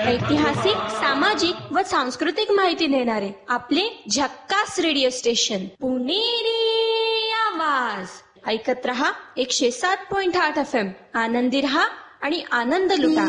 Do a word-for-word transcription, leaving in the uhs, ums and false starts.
ऐतिहासिक, सामाजिक व सांस्कृतिक माहिती देणारे आपले झक्कास रेडिओ स्टेशन पुणेरी आवाज. ऐकत रहा एकशे सात पॉइंट आठ एफ एम. आनंदी रहा आणि आनंद लुटा.